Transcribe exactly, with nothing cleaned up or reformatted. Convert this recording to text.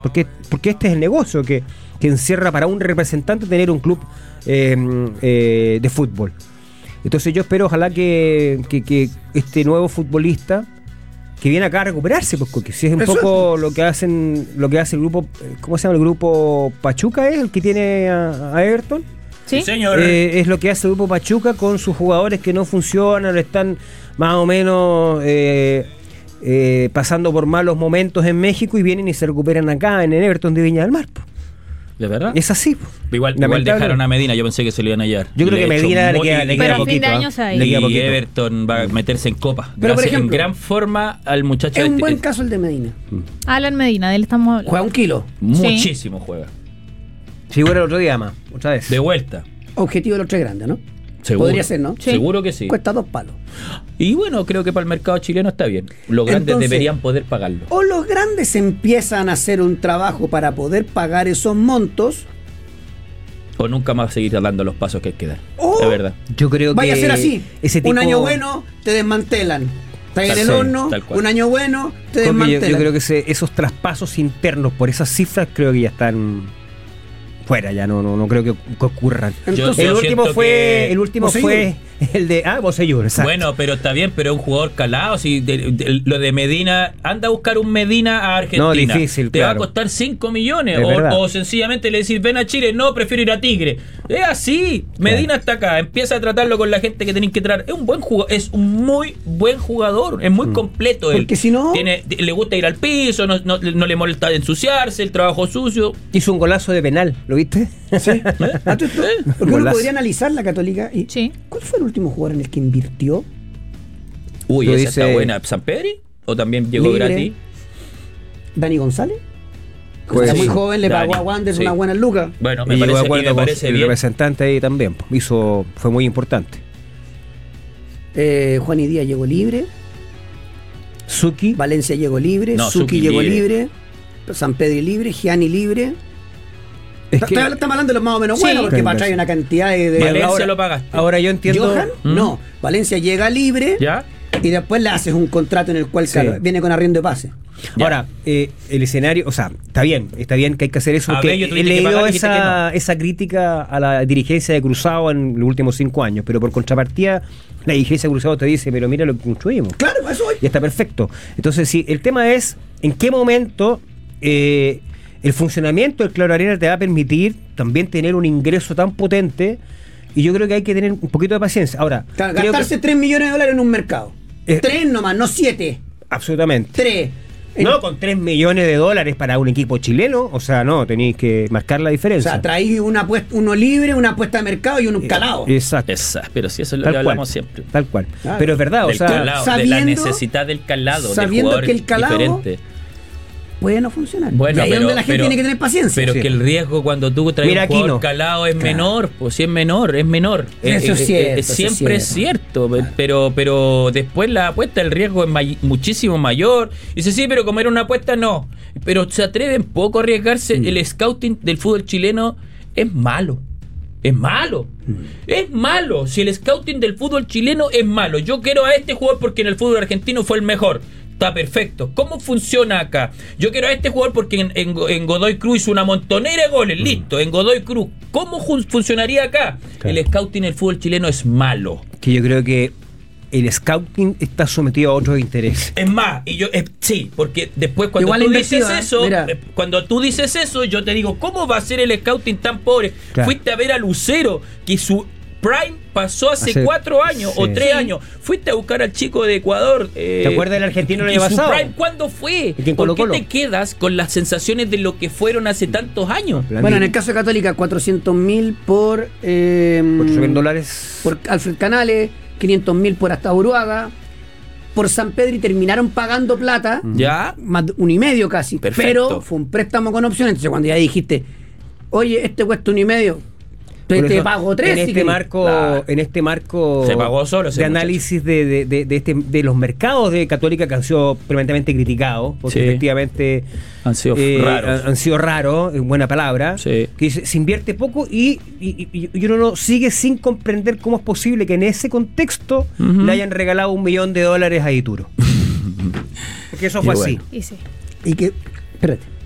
Porque, porque este es el negocio que, que encierra para un representante tener un club eh, eh, de fútbol. Entonces yo espero, ojalá que, que, que este nuevo futbolista que viene acá a recuperarse, pues, porque si es un Eso poco es. lo que hacen, lo que hace el grupo, ¿cómo se llama? El grupo Pachuca, ¿es el que tiene a, a Everton? Sí, señor. Eh, es lo que hace el grupo Pachuca con sus jugadores que no funcionan, están más o menos eh, eh, pasando por malos momentos en México y vienen y se recuperan acá en el Everton de Viña del Mar. Pues. ¿De verdad? Es así. Igual, igual dejaron a Medina, yo pensé que se lo iban a hallar. Yo creo que Medina le queda, le queda pero poquito. Fin de año ¿eh? Le queda y poquito. Everton va a meterse en copa. Pero por ejemplo, en gran forma al muchacho. Es un este, buen caso el de Medina. Alan Medina, de él estamos hablando. Juega un kilo. Muchísimo sí. juega. Figura el otro día más, otra vez. De vuelta. Objetivo de los tres grandes, ¿no? Seguro. Podría ser, ¿no? Sí. Seguro que sí. Cuesta dos palos. Y bueno, creo que para el mercado chileno está bien. Los grandes Entonces, deberían poder pagarlo. O los grandes empiezan a hacer un trabajo para poder pagar esos montos. O nunca más seguir dando los pasos que hay que dar. O de verdad. Yo creo vaya que a ser así. Ese tipo... Un año bueno, te desmantelan. Está en el sí, horno, un año bueno, te desmantelan. Yo, yo creo que ese, esos traspasos internos por esas cifras creo que ya están fuera, ya no no, no creo que, que ocurran. Entonces, el último fue que... el último fue el de ah Bocellur, exacto. Bueno, pero está bien, pero es un jugador calado, si de, de, lo de Medina, anda a buscar un Medina a Argentina. No, difícil, te claro. va a costar cinco millones o, o sencillamente le decís, "Ven a Chile", "No, prefiero ir a Tigre". Es así. Medina claro. está acá, empieza a tratarlo con la gente que tenéis que tratar. Es un buen jugador, es un muy buen jugador, es muy mm. completo él. Porque si no tiene le gusta ir al piso, no, no, no le molesta ensuciarse, el trabajo sucio. Hizo un golazo de penal, ¿lo viste? Sí. Porque uno podría analizar la Católica y sí. ¿cuál fue el último jugador en el que invirtió? Uy, esa dice... está buena. ¿San Pedri? ¿O también llegó Libre. gratis? ¿Dani González? Pues está sí. muy joven, le Dani, pagó a Wander sí. unas buenas lucas. Bueno, me y parece, llegó a y me parece el bien. representante ahí también, hizo, fue muy importante. Eh, Juan y Díaz llegó libre. Suki. Valencia llegó libre. No, Suki, Suki llegó libre. libre. San Pedro libre. Gianni libre. Es que, Estamos hablando de los más o menos sí. buenos, porque para traer una cantidad de. de Valencia ahora, lo pagaste. Ahora yo entiendo. Johan, ¿Mm? no. Valencia llega libre. ¿Ya? Y después le haces un contrato en el cual Sí. claro, viene con arriendo de pase. Ya. Ahora, eh, el escenario, o sea, está bien, está bien que hay que hacer eso, A porque Bello he tuviste que leído pagar, dijiste esa, que esa crítica a la dirigencia de Cruzado en los últimos cinco años, pero por contrapartida, la dirigencia de Cruzado te dice, pero mira lo que construimos. Claro, eso hoy. Y está perfecto. Entonces, sí, el tema es en qué momento eh, el funcionamiento del Claro Arena te va a permitir también tener un ingreso tan potente, y yo creo que hay que tener un poquito de paciencia. Ahora, Claro, creo gastarse que, tres millones de dólares en un mercado. Eh, tres nomás, no siete. absolutamente. Tres. No, con tres millones de dólares para un equipo chileno, o sea, no, tenéis que marcar la O diferencia. sea, traí una apuesta, uno libre, una apuesta de mercado y uno calado. Exacto. Esa, pero sí, eso es lo Tal que hablamos cual, siempre. Tal cual. Claro. Pero es verdad, Del o sea, calado, sabiendo- de la necesidad del calado, del sabiendo jugador que el calado- diferente. Puede no funcionar. Bueno, y ahí es pero, donde la gente pero- tiene que tener paciencia. Pero Sí. que el riesgo cuando tú traes Mira un jugador Aquino. calado es Claro. menor, pues sí es menor, es menor. Eso es cierto, eso es siempre es cierto, pero pero después la apuesta, el riesgo es may- muchísimo mayor. Dice, sí, pero como era una apuesta, no. Pero se atreven poco a arriesgarse. Mm. El scouting del fútbol chileno es malo. Es malo. Mm. Es malo. Si el scouting del fútbol chileno es malo. Yo quiero a este jugador porque en el fútbol argentino fue el mejor. Está perfecto. ¿Cómo funciona acá? Yo quiero a este jugador porque en, en, en Godoy Cruz hizo una montonera de goles. Mm. Listo, en Godoy Cruz. ¿Cómo jun- funcionaría acá? Claro. El scouting del fútbol chileno es malo. que yo creo que el scouting está sometido a otros intereses. Es más, y yo eh, sí, porque después cuando Igual tú invertido, dices ¿eh? eso, Mira. eh, cuando tú dices eso, yo te digo, ¿cómo va a ser el scouting tan pobre? Claro. Fuiste a ver a Lucero, que su prime pasó hace, Hace- cuatro años o sí. tres Sí. años. Fuiste a buscar al chico de Ecuador. eh, ¿Te acuerdas del argentino el y año su pasado? prime, ¿cuándo fue? ¿Y quién ¿Por Colo qué Colo? te quedas con las sensaciones de lo que fueron hace tantos años? Bueno, en el caso de Católica, cuatrocientos mil por, eh, ocho mil dólares. por Alfred Canales, quinientos mil por hasta Uruaga. Por San Pedro y terminaron pagando plata, ¿Ya? más de un y medio casi. Perfecto. Pero fue un préstamo con opción. Entonces, cuando ya dijiste, oye, este cuesta un y medio, te, Por te eso, pago tres. en si este querés. marco Claro. en este marco Se pagó solo ese de análisis de, de, de, de este, de los mercados de Católica, que han sido permanentemente criticados porque Sí. efectivamente Han sido eh, raros. han, han sido raros, en buena palabra, Sí. que se, se invierte poco y, y, y- y uno no sigue sin comprender cómo es posible que en ese contexto Ujú. le hayan regalado un millón de dólares a Ituro. Porque eso Y fue bueno. así. Y sí. Y que, espérate,